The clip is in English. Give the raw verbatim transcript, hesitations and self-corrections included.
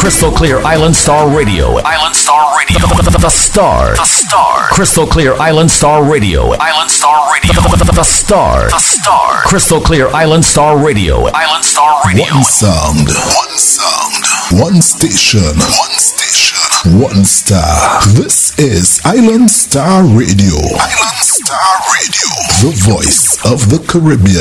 Crystal Clear Island Star Radio. Island Star Radio. The, the, the Star. The Star. Crystal Clear Island Star Radio. Island Star Radio. The, the, the Star. The Star. Crystal Clear Island Star Radio. Island Star Radio. One sound. One sound. One station. One station. One star. This is Island Star Radio. Island Star Radio. The voice of the Caribbean.